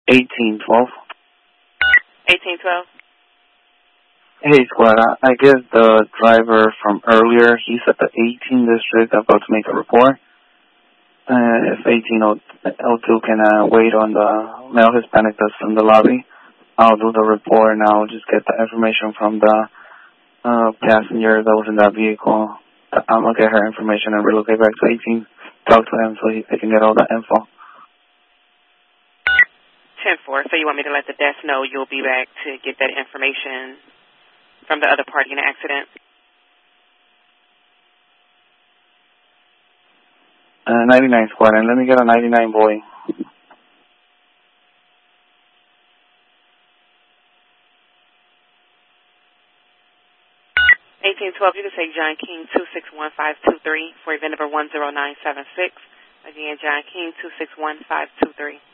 1812. 1812? Hey, squad. I guess the driver from earlier, he's at the 18 district about to make a report. If 1802 can wait on the male Hispanic that's in the lobby, I'll do the report and I'll just get the information from the passenger that was in that vehicle. I'm going to get her information and relocate back to 18, talk to him so they can get all the info. 10-4. So you want me to let the desk know you'll be back to get that information from the other party in the accident? 99 squad, and let me get a 99 boy. 1812, you can say John King 261-523 for event number 10976. Again, John King 261-523.